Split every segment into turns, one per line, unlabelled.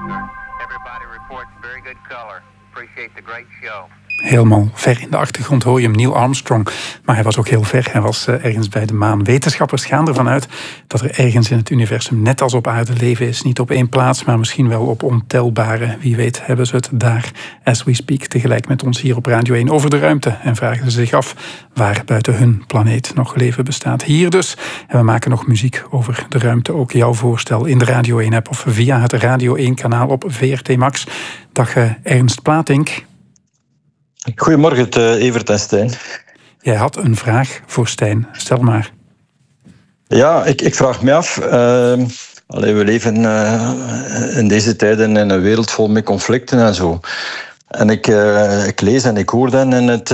Everybody reports very good color. Appreciate the great show.
Helemaal ver in de achtergrond hoor je hem, Neil Armstrong. Maar hij was ook heel ver. Hij was ergens bij de maan. Wetenschappers gaan ervan uit dat er ergens in het universum, net als op aarde, leven is. Niet op één plaats, maar misschien wel op ontelbare. Wie weet hebben ze het daar, as we speak, tegelijk met ons hier op Radio 1 over de ruimte. En vragen ze zich af waar buiten hun planeet nog leven bestaat. Hier dus. En we maken nog muziek over de ruimte. Ook jouw voorstel in de Radio 1-app of via het Radio 1-kanaal op VRT Max. Dag Ernst Platink.
Goedemorgen, Evert en Stijn.
Jij had een vraag voor Stijn. Stel maar.
Ja, ik vraag me af. We leven in deze tijden in een wereld vol met conflicten en zo. En ik lees en ik hoor dan in het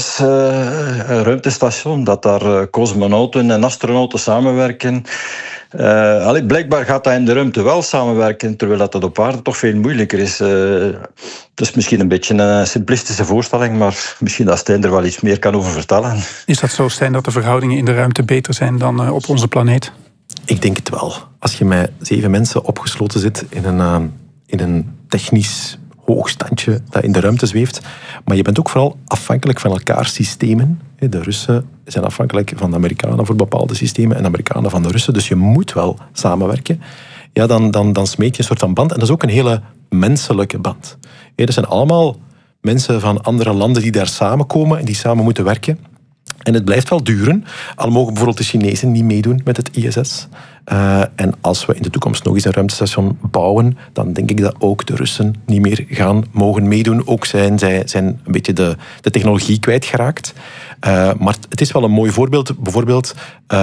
IS-ruimtestation dat daar cosmonauten en astronauten samenwerken. Blijkbaar gaat dat in de ruimte wel samenwerken, terwijl dat op aarde toch veel moeilijker is. Het is misschien een beetje een simplistische voorstelling, maar misschien dat Stijn er wel iets meer kan over vertellen.
Is dat zo, Stijn, dat de verhoudingen in de ruimte beter zijn dan op onze planeet?
Ik denk het wel. Als je met 7 mensen opgesloten zit in een technisch hoogstandje dat in de ruimte zweeft, maar je bent ook vooral afhankelijk van elkaars systemen. De Russen zijn afhankelijk van de Amerikanen voor bepaalde systemen en de Amerikanen van de Russen, dus je moet wel samenwerken. Ja, dan smeet je een soort van band en dat is ook een hele menselijke band. Er zijn allemaal mensen van andere landen die daar samenkomen en die samen moeten werken. En het blijft wel duren, al mogen bijvoorbeeld de Chinezen niet meedoen met het ISS. En als we in de toekomst nog eens een ruimtestation bouwen, dan denk ik dat ook de Russen niet meer gaan mogen meedoen. Ook zijn een beetje de technologie kwijtgeraakt. Maar het is wel een mooi voorbeeld. Bijvoorbeeld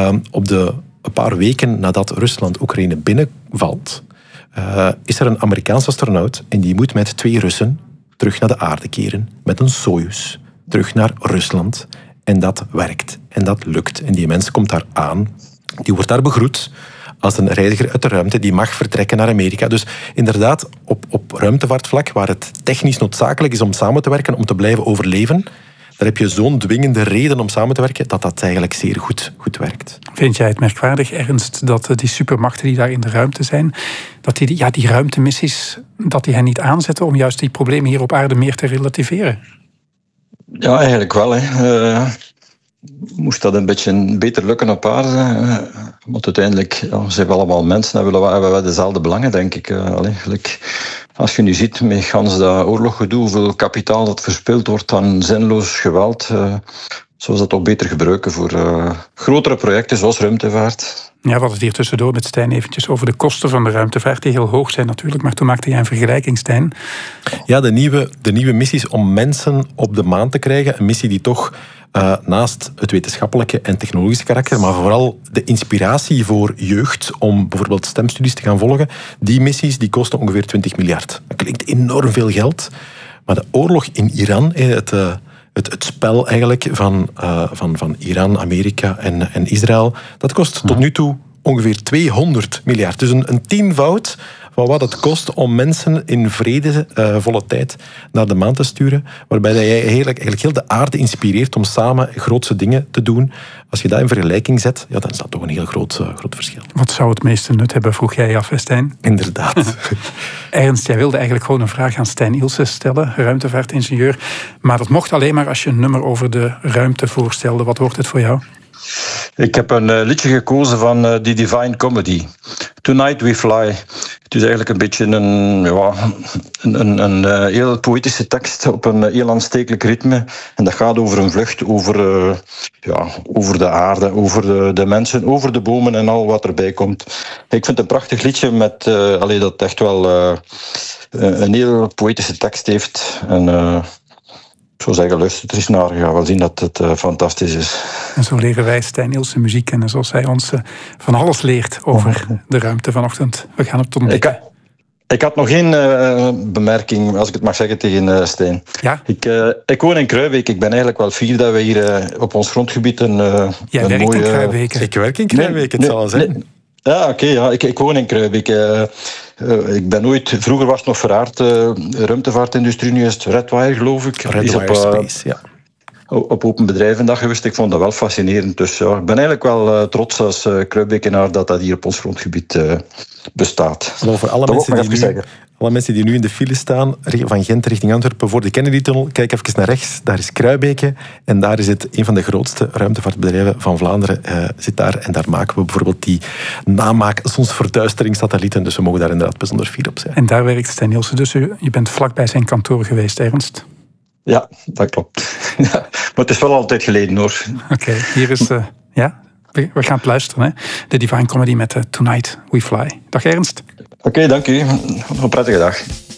een paar weken nadat Rusland Oekraïne binnenvalt, is er een Amerikaanse astronaut en die moet met 2 Russen terug naar de aarde keren. Met een Soyuz. Terug naar Rusland. En dat werkt. En dat lukt. En die mens komt daar aan. Die wordt daar begroet als een reiziger uit de ruimte. Die mag vertrekken naar Amerika. Dus inderdaad, op ruimtevaartvlak, waar het technisch noodzakelijk is om samen te werken, om te blijven overleven, daar heb je zo'n dwingende reden om samen te werken, dat eigenlijk zeer goed werkt.
Vind jij het merkwaardig, Ernst, dat die supermachten die daar in de ruimte zijn, dat die ruimtemissies, dat die hen niet aanzetten om juist die problemen hier op aarde meer te relativeren?
Ja, eigenlijk wel. Moest dat een beetje beter lukken op aarde. Want uiteindelijk zijn we allemaal mensen en hebben we dezelfde belangen, denk ik. Als je nu ziet met gans dat oorloggedoe, hoeveel kapitaal dat verspild wordt aan zinloos geweld, zou dat toch beter gebruiken voor grotere projecten zoals ruimtevaart.
Ja, we hadden het hier tussendoor met Stijn eventjes over de kosten van de ruimtevaart, die heel hoog zijn natuurlijk. Maar toen maakte jij een vergelijking, Stijn.
Ja, de nieuwe missies om mensen op de maan te krijgen. Een missie die toch naast het wetenschappelijke en technologische karakter, maar vooral de inspiratie voor jeugd om bijvoorbeeld stemstudies te gaan volgen, die missies die kosten ongeveer 20 miljard. Dat klinkt enorm veel geld. Maar de oorlog in Iran, het spel eigenlijk van Iran, Amerika en Israël, dat kost tot nu toe ongeveer 200 miljard. Dus een tienvoud van wat het kost om mensen in vredevolle tijd naar de maan te sturen, waarbij jij eigenlijk heel de aarde inspireert om samen grootse dingen te doen. Als je dat in vergelijking zet, ja, dan is dat toch een heel groot verschil.
Wat zou het meeste nut hebben, vroeg jij af, Stijn?
Inderdaad.
Ernst, jij wilde eigenlijk gewoon een vraag aan Stijn Ilse stellen, ruimtevaartingenieur. Maar dat mocht alleen maar als je een nummer over de ruimte voorstelde. Wat wordt het voor jou?
Ik heb een liedje gekozen van The Divine Comedy. Tonight We Fly. Het is eigenlijk een beetje een heel poëtische tekst op een heel aanstekelijk ritme. En dat gaat over een vlucht over de aarde, over de mensen, over de bomen en al wat erbij komt. Ik vind het een prachtig liedje met dat echt wel een heel poëtische tekst heeft. En ik zou zeggen, luister er eens naar. Je gaat wel zien dat het fantastisch is.
En zo leren wij Stijn Ilse muziek kennen, zoals hij ons van alles leert over de ruimte vanochtend. We gaan het ontdekken.
Ik had nog één bemerking, als ik het mag zeggen, tegen Stijn.
Ja?
Ik woon in Kruijbeek. Ik ben eigenlijk wel fier dat we hier op ons grondgebied een
werkt
mooie...
in Kruijbeek.
Ik werk in Kruijbeek, het zal zijn.
Ja, oké. Ik woon in Kruijbeek. Ik ben vroeger was het nog Verhaard ruimtevaartindustrie, nu is het Redwire, geloof ik.
Redwire Space, ja.
op Open Bedrijvendag geweest. Ik vond dat wel fascinerend. Dus ja, ik ben eigenlijk wel trots als Kruibekenaar dat hier op ons grondgebied bestaat.
Voor alle mensen die nu in de file staan, van Gent richting Antwerpen voor de Kennedy-tunnel, kijk even naar rechts. Daar is Kruibeke en daar is het een van de grootste ruimtevaartbedrijven van Vlaanderen. Zit daar en daar maken we bijvoorbeeld die zonsverduisteringssatellieten. Dus we mogen daar inderdaad bijzonder fier op zijn.
En daar werkt Stijn Nielsen. Dus je bent vlakbij zijn kantoor geweest, Ernst?
Ja, dat klopt. Ja, maar het is wel altijd geleden, hoor.
Oké, hier is... we gaan het luisteren. Hè? De Divine Comedy met Tonight We Fly. Dag Ernst.
Oké, dank u. Een prettige dag.